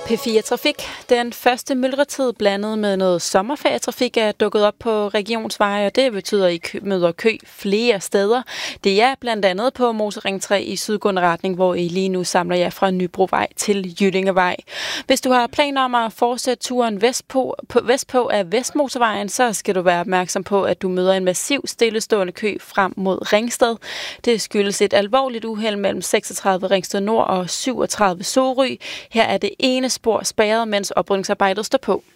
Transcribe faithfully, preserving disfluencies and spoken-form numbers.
P fire Trafik. Den første myldretid blandet med noget sommerferietrafik er dukket op på regionsveje, og det betyder, at I kø- møder kø flere steder. Det er blandt andet på Motorring tre i sydgående retning, hvor I lige nu samler jer fra Nybrovej til Jyllingevej. Hvis du har planer om at fortsætte turen vestpå, på, vestpå af Vestmotorvejen, så skal du være opmærksom på, at du møder en massiv stillestående kø frem mod Ringsted. Det skyldes et alvorligt uheld mellem seksogtredive Ringsted Nord og syvogtredive Sorø. Her er det ene spor spærret, mens oprydningsarbejdet står på.